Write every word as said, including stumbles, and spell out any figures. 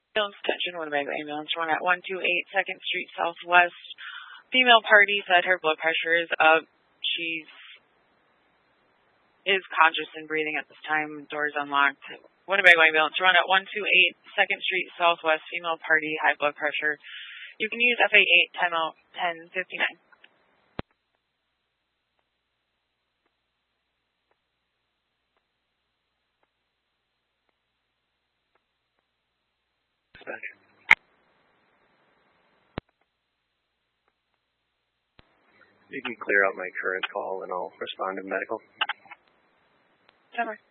Ambulance attention, Winnebago ambulance run at one two eight second Street Southwest. Female party said her blood pressure is up. She's is conscious and breathing at this time. Doors unlocked. Winnebago ambulance run at one two eight second Street Southwest. Female party, high blood pressure. You can use F A eight ten fifty-nine. You can clear out my current call and I'll respond to medical. Summer.